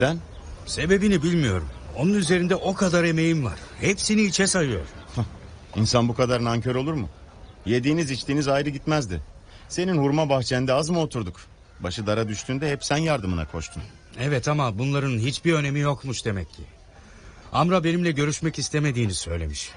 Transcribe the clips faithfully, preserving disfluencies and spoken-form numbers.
Ben? Sebebini bilmiyorum. Onun üzerinde o kadar emeğim var. Hepsini içe sayıyor. İnsan bu kadar nankör olur mu? Yediğiniz içtiğiniz ayrı gitmezdi. Senin hurma bahçende az mı oturduk? Başı dara düştüğünde hep sen yardımına koştun. Evet, ama bunların hiçbir önemi yokmuş demek ki. Amra benimle görüşmek istemediğini söylemiş.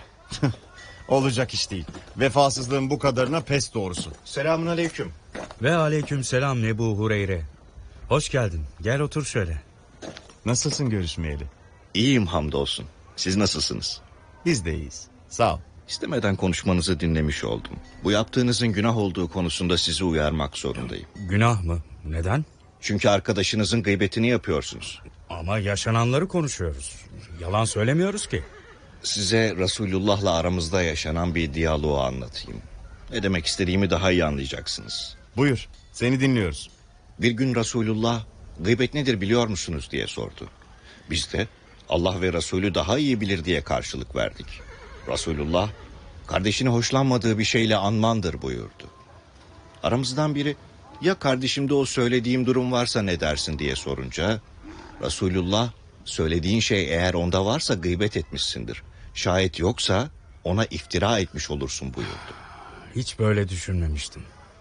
Olacak iş değil. Vefasızlığın bu kadarına pes doğrusu. Selamun aleyküm. Ve aleyküm selam Ebu Hureyre. Hoş geldin. Gel otur şöyle. Nasılsın görüşmeyeli? İyiyim hamdolsun. Siz nasılsınız? Biz de iyiyiz. Sağ ol. İstemeden konuşmanızı dinlemiş oldum. Bu yaptığınızın günah olduğu konusunda sizi uyarmak zorundayım. Günah mı? Neden? Çünkü arkadaşınızın gıybetini yapıyorsunuz. Ama yaşananları konuşuyoruz. Yalan söylemiyoruz ki. Size Resulullah'la aramızda yaşanan bir diyaloğu anlatayım. Ne demek istediğimi daha iyi anlayacaksınız. Buyur, seni dinliyoruz. Bir gün Resulullah gıybet nedir biliyor musunuz diye sordu. Biz de Allah ve Resulü daha iyi bilir diye karşılık verdik. Resulullah kardeşini hoşlanmadığı bir şeyle anmandır buyurdu. Aramızdan biri ya kardeşimde o söylediğim durum varsa ne dersin diye sorunca Resulullah söylediğin şey eğer onda varsa gıybet etmişsindir. Şayet yoksa ona iftira etmiş olursun buyurdu. Hiç böyle düşünmemiştim.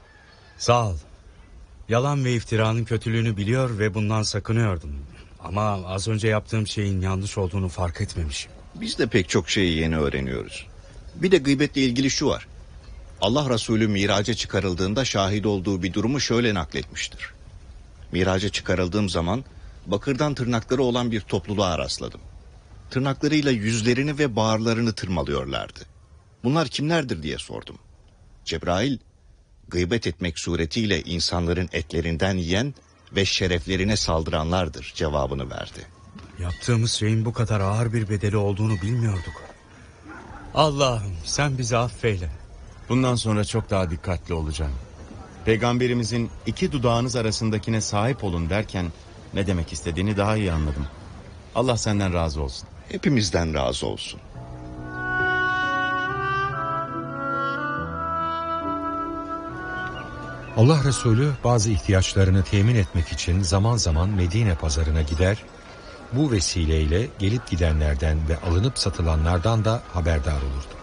Sağ ol. Yalan ve iftiranın kötülüğünü biliyor ve bundan sakınıyordum. Ama az önce yaptığım şeyin yanlış olduğunu fark etmemişim. Biz de pek çok şeyi yeni öğreniyoruz. Bir de gıybetle ilgili şu var. Allah Resulü miraca çıkarıldığında şahit olduğu bir durumu şöyle nakletmiştir. Miraca çıkarıldığım zaman bakırdan tırnakları olan bir topluluğa rastladım. Tırnaklarıyla yüzlerini ve bağırlarını tırmalıyorlardı. Bunlar kimlerdir diye sordum. Cebrail, gıybet etmek suretiyle insanların etlerinden yiyen ve şereflerine saldıranlardır cevabını verdi. Yaptığımız şeyin bu kadar ağır bir bedeli olduğunu bilmiyorduk. Allah'ım sen bizi affeyle. Bundan sonra çok daha dikkatli olacağım. Peygamberimizin iki dudağınız arasındakine sahip olun derken ne demek istediğini daha iyi anladım. Allah senden razı olsun. Hepimizden razı olsun. Allah Resulü bazı ihtiyaçlarını temin etmek için zaman zaman Medine pazarına gider, bu vesileyle gelip gidenlerden ve alınıp satılanlardan da haberdar olurdu.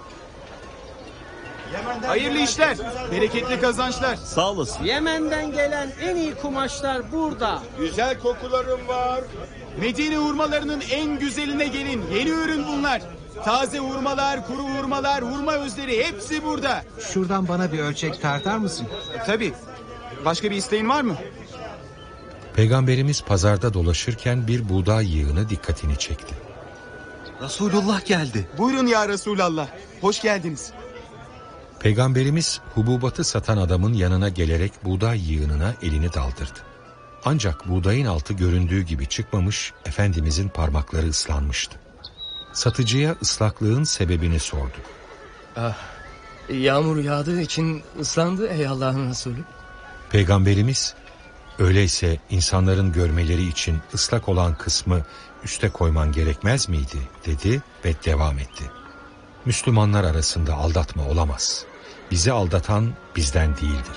Hayırlı işler, bereketli kazançlar. Sağ olasın. Yemen'den gelen en iyi kumaşlar burada. Güzel kokularım var. Medine hurmalarının en güzeline gelin. Yeni ürün bunlar. Taze hurmalar, kuru hurmalar, hurma özleri hepsi burada. Şuradan bana bir ölçek tartar mısın? Tabii. Başka bir isteğin var mı? Peygamberimiz pazarda dolaşırken bir buğday yığını dikkatini çekti. Resulullah geldi. Buyurun ya Resulallah. Hoş geldiniz. Peygamberimiz hububatı satan adamın yanına gelerek buğday yığınına elini daldırdı. Ancak buğdayın altı göründüğü gibi çıkmamış, Efendimizin parmakları ıslanmıştı. Satıcıya ıslaklığın sebebini sordu. Ah, yağmur yağdığı için ıslandı ey Allah'ın Resulü. Peygamberimiz, öyleyse insanların görmeleri için ıslak olan kısmı üste koyman gerekmez miydi dedi ve devam etti. Müslümanlar arasında aldatma olamaz. Bizi aldatan bizden değildir.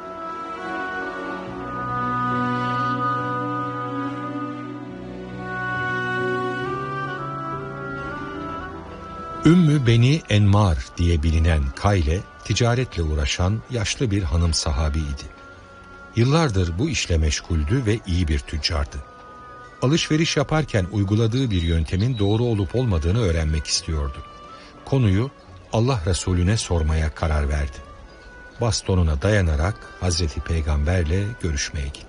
Ümmü Beni Enmar diye bilinen Kayle, ticaretle uğraşan yaşlı bir hanım sahabiydi. Yıllardır bu işle meşguldü ve iyi bir tüccardı. Alışveriş yaparken uyguladığı bir yöntemin doğru olup olmadığını öğrenmek istiyordu. Konuyu Allah Resulüne sormaya karar verdi. Bastonuna dayanarak Hazreti Peygamberle görüşmeye gitti.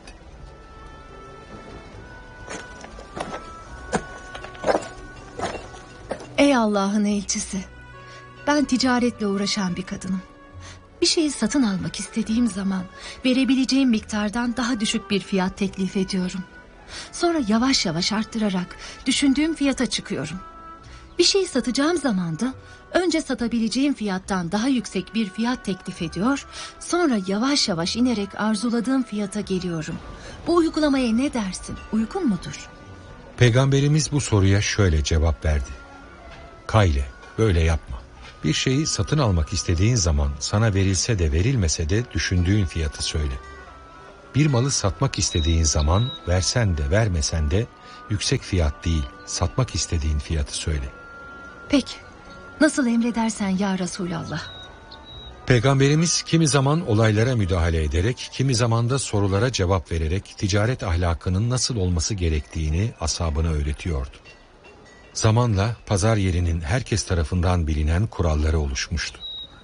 Ey Allah'ın elçisi, ben ticaretle uğraşan bir kadınım. Bir şeyi satın almak istediğim zaman verebileceğim miktardan daha düşük bir fiyat teklif ediyorum. Sonra yavaş yavaş arttırarak düşündüğüm fiyata çıkıyorum. Bir şeyi satacağım zaman da önce satabileceğim fiyattan daha yüksek bir fiyat teklif ediyor, sonra yavaş yavaş inerek arzuladığım fiyata geliyorum. Bu uygulamaya ne dersin? Uygun mudur? Peygamberimiz bu soruya şöyle cevap verdi. Kayle, böyle yapma. Bir şeyi satın almak istediğin zaman sana verilse de verilmese de düşündüğün fiyatı söyle. Bir malı satmak istediğin zaman versen de vermesen de yüksek fiyat değil, satmak istediğin fiyatı söyle. Peki, nasıl emredersen ya Resulallah. Peygamberimiz kimi zaman olaylara müdahale ederek, kimi zaman da sorulara cevap vererek ticaret ahlakının nasıl olması gerektiğini ashabına öğretiyordu. Zamanla pazar yerinin herkes tarafından bilinen kuralları oluşmuştu.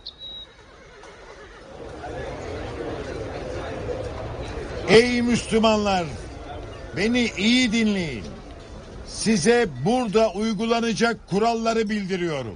Ey Müslümanlar! Beni iyi dinleyin. Size burada uygulanacak kuralları bildiriyorum.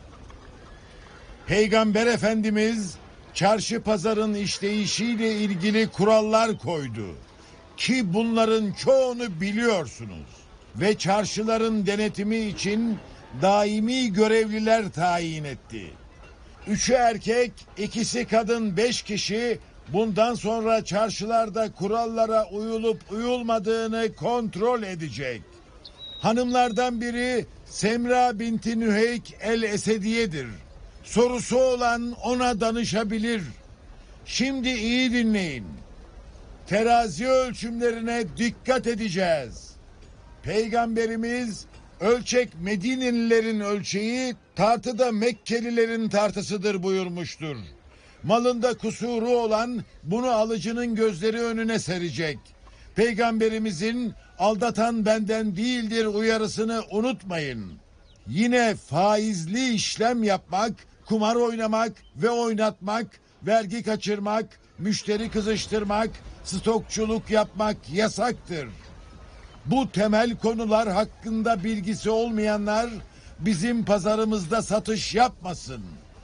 Peygamber Efendimiz çarşı pazarın işleyişiyle ilgili kurallar koydu. Ki bunların çoğunu biliyorsunuz. Ve çarşıların denetimi için daimi görevliler tayin etti. Üçü erkek, ikisi kadın, beş kişi bundan sonra çarşılarda kurallara uyulup uyulmadığını kontrol edecek. Hanımlardan biri Semra binti Nüheyk el-Esediye'dir. Sorusu olan ona danışabilir. Şimdi iyi dinleyin. Terazi ölçümlerine dikkat edeceğiz. Peygamberimiz ölçek Medinelilerin ölçeği, tartıda Mekkelilerin tartısıdır buyurmuştur. Malında kusuru olan bunu alıcının gözleri önüne serecek. Peygamberimizin aldatan benden değildir uyarısını unutmayın. Yine faizli işlem yapmak, kumar oynamak ve oynatmak, vergi kaçırmak, müşteri kızıştırmak, stokçuluk yapmak yasaktır. Bu temel konular hakkında bilgisi olmayanlar bizim pazarımızda satış yapmasın.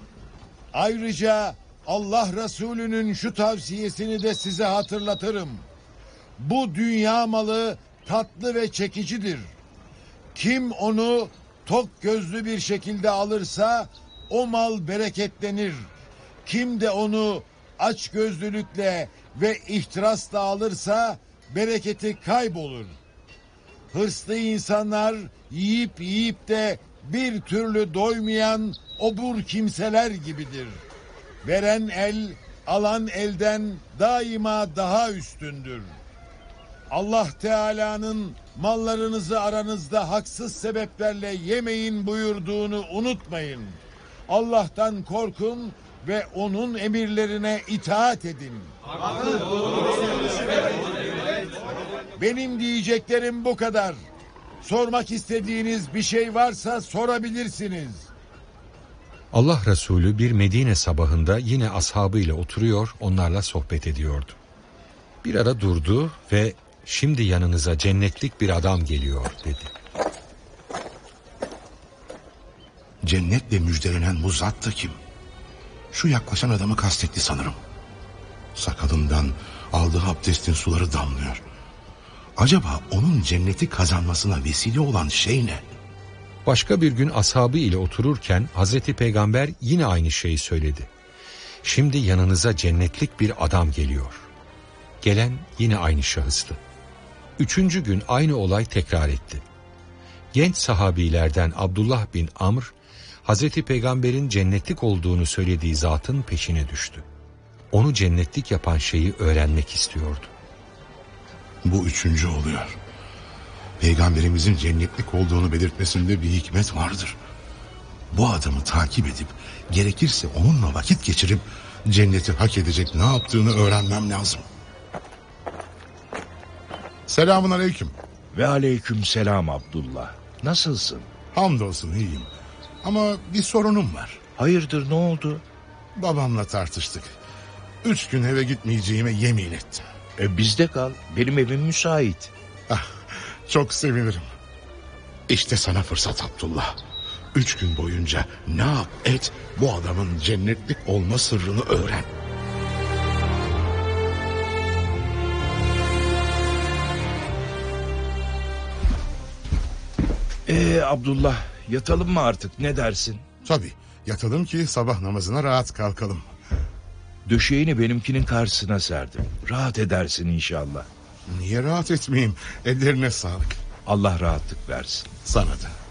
Ayrıca Allah Resulü'nün şu tavsiyesini de size hatırlatırım. Bu dünya malı tatlı ve çekicidir. Kim onu tok gözlü bir şekilde alırsa o mal bereketlenir. Kim de onu aç gözlülükle ve ihtirasla alırsa bereketi kaybolur. Hırslı insanlar yiyip yiyip de bir türlü doymayan obur kimseler gibidir. Veren el, alan elden daima daha üstündür. Allah Teala'nın mallarınızı aranızda haksız sebeplerle yemeyin buyurduğunu unutmayın. Allah'tan korkun ve onun emirlerine itaat edin. Benim diyeceklerim bu kadar. Sormak istediğiniz bir şey varsa sorabilirsiniz. Allah Resulü bir Medine sabahında yine ashabıyla oturuyor, onlarla sohbet ediyordu. Bir ara durdu ve şimdi yanınıza cennetlik bir adam geliyor dedi. Cennetle müjdelenen bu zat da kim? Şu yaklaşan adamı kastetti sanırım. Sakalından aldığı abdestin suları damlıyor. Acaba onun cenneti kazanmasına vesile olan şey ne? Başka bir gün ashabı ile otururken Hazreti Peygamber yine aynı şeyi söyledi. Şimdi yanınıza cennetlik bir adam geliyor. Gelen yine aynı şahıstı. Üçüncü gün aynı olay tekrar etti. Genç sahabilerden Abdullah bin Amr, Hazreti Peygamber'in cennetlik olduğunu söylediği zatın peşine düştü. Onu cennetlik yapan şeyi öğrenmek istiyordu. Bu üçüncü oluyor. Peygamberimizin cennetlik olduğunu belirtmesinde bir hikmet vardır. Bu adamı takip edip gerekirse onunla vakit geçirip cenneti hak edecek ne yaptığını öğrenmem lazım. Selamun aleyküm. Ve aleyküm selam Abdullah. Nasılsın? Hamdolsun iyiyim. Ama bir sorunum var. Hayırdır, ne oldu? Babamla tartıştık. Üç gün eve gitmeyeceğime yemin ettim. E bizde kal. Benim evim müsait. Ah, çok sevinirim. İşte sana fırsat Abdullah. Üç gün boyunca ne yap et bu adamın cennetlik olma sırrını öğren. Ee Abdullah, yatalım mı artık, ne dersin? Tabii yatalım ki sabah namazına rahat kalkalım. Döşeğini benimkinin karşısına serdim. Rahat edersin inşallah. Niye rahat etmeyeyim? Ellerine sağlık. Allah rahatlık versin. Sana da.